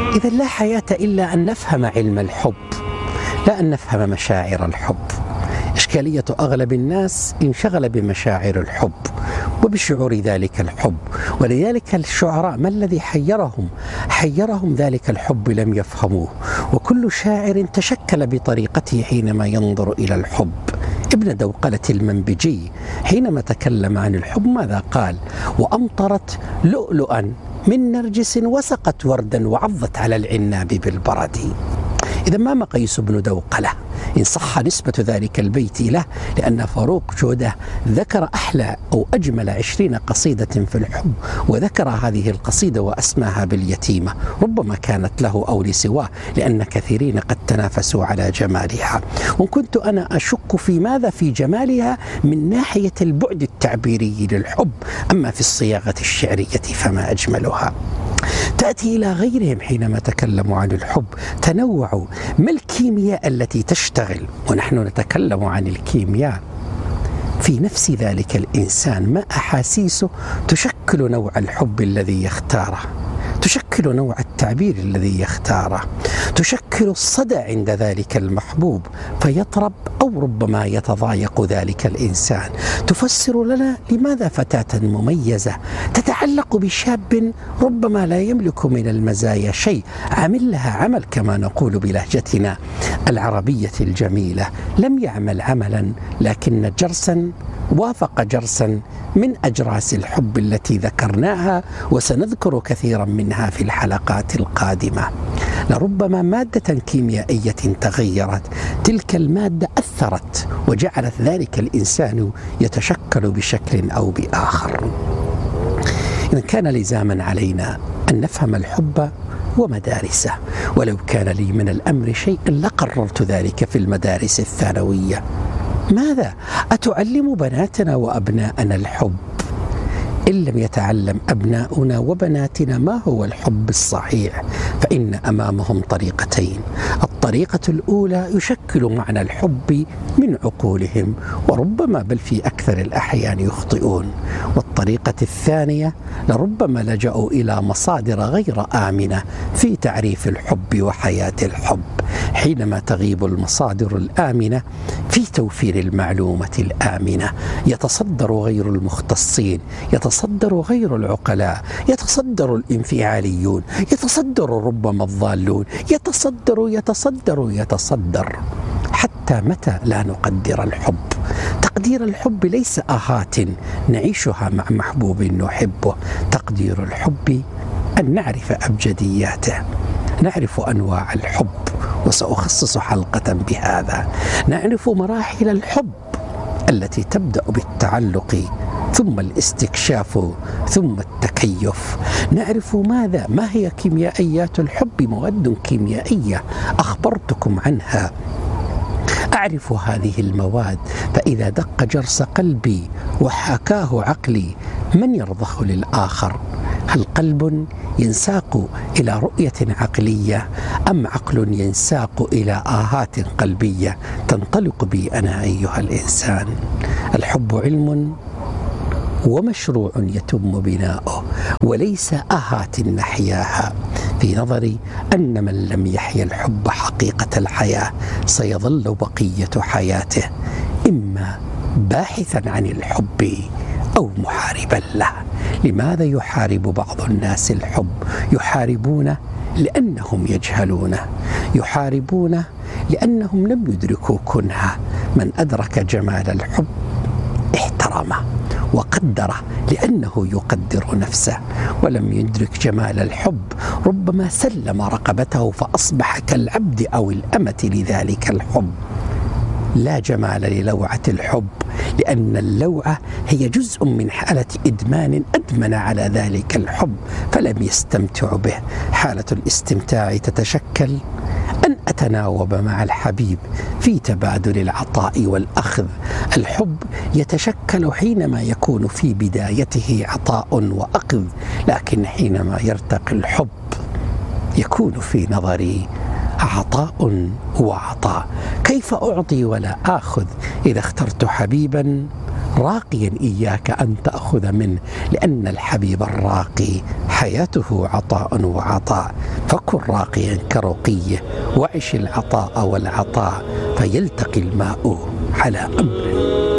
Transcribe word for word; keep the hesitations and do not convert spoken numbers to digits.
إذا لا حياة إلا أن نفهم علم الحب، لا أن نفهم مشاعر الحب. إشكالية أغلب الناس انشغل بمشاعر الحب وبشعور ذلك الحب، ولذلك الشعراء ما الذي حيرهم؟ حيرهم ذلك الحب لم يفهموه، وكل شاعر تشكل بطريقته حينما ينظر إلى الحب. ابن دوقلة المنبجي حينما تكلم عن الحب ماذا قال؟ وأمطرت لؤلؤا من نرجس وسقت وردا وعضت على العناب بالبرد. إذا ما مقيس ابن دوقلة إن صح نسبة ذلك البيت له، لأن فاروق جودة ذكر أحلى أو أجمل عشرين قصيدة في الحب، وذكر هذه القصيدة وأسماها باليتيمة، ربما كانت له أو لسواه، لأن كثيرين قد تنافسوا على جمالها. وإن كنت أنا أشك في ماذا في جمالها من ناحية البعد التعبيري للحب، أما في الصياغة الشعرية فما أجملها. تأتي إلى غيرهم حينما تكلموا عن الحب تنوعوا. ما الكيمياء التي تشتغل ونحن نتكلم عن الكيمياء في نفس ذلك الإنسان؟ ما أحاسيسه تشكل نوع الحب الذي يختاره، تشكل نوع التعبير الذي يختاره، تشكل الصدى عند ذلك المحبوب فيطرب أو ربما يتضايق ذلك الإنسان. تفسر لنا لماذا فتاة مميزة تتعلق بشاب ربما لا يملك من المزايا شيء، عمل لها عمل كما نقول بلهجتنا العربية الجميلة، لم يعمل عملا لكن جرسا وافق جرسا من أجراس الحب التي ذكرناها وسنذكر كثيرا منها في الحلقات القادمة. لربما مادة كيميائية تغيرت، تلك المادة أثرت وجعلت ذلك الإنسان يتشكل بشكل أو بآخر. إن كان لزاما علينا أن نفهم الحب ومدارسه، ولو كان لي من الأمر شيء لقررت ذلك في المدارس الثانوية. ماذا؟ أتعلم بناتنا وأبناءنا الحب؟ إن لم يتعلم أبناؤنا وبناتنا ما هو الحب الصحيح فإن أمامهم طريقتين. الطريقة الأولى يشكل معنى الحب من عقولهم وربما بل في أكثر الأحيان يخطئون، والطريقة الثانية لربما لجأوا إلى مصادر غير آمنة في تعريف الحب وحياة الحب. حينما تغيب المصادر الآمنة في توفير المعلومة الآمنة يتصدر غير المختصين، يتصدر غير العقلاء، يتصدر الانفعاليون، يتصدر ربما الضالون، يتصدر يتصدر يتصدر. حتى متى لا نقدر الحب؟ تقدير الحب ليس آهات نعيشها مع محبوب نحبه، تقدير الحب أن نعرف أبجدياته، نعرف أنواع الحب، وسأخصص حلقة بهذا. نعرف مراحل الحب التي تبدأ بالتعلق ثم الاستكشاف ثم التكيف. نعرف ماذا ما هي كيميائيات الحب، مواد كيميائية أخبرتكم عنها. أعرف هذه المواد، فإذا دق جرس قلبي وحاكاه عقلي من يرضخ للآخر؟ هل قلب ينساق إلى رؤية عقلية أم عقل ينساق إلى آهات قلبية تنطلق بي أنا أيها الإنسان؟ الحب علم ومشروع يتم بناؤه وليس آهات نحياها. في نظري أن من لم يحيا الحب حقيقة الحياة سيظل بقية حياته إما باحثا عن الحب أو محاربا له. لماذا يحارب بعض الناس الحب؟ يحاربونه لأنهم يجهلونه، يحاربونه لأنهم لم يدركوا كنها. من أدرك جمال الحب احترمه وقدره لأنه يقدر نفسه، ولم يدرك جمال الحب ربما سلم رقبته فأصبح كالعبد أو الأمة لذلك الحب. لا جمال للوعة الحب، لأن اللوعة هي جزء من حالة إدمان أدمن على ذلك الحب فلم يستمتع به. حالة الاستمتاع تتشكل أن أتناوب مع الحبيب في تبادل العطاء والأخذ. الحب يتشكل حينما يكون في بدايته عطاء وأخذ، لكن حينما يرتقي الحب يكون في نظري عطاء وعطاء. كيف أعطي ولا آخذ إذا اخترت حبيبا راقيا إياك أن تأخذ منه، لأن الحبيب الراقي حياته عطاء وعطاء، فكن راقيا كرقيه وعش العطاء والعطاء، فيلتقي الماء على أمر.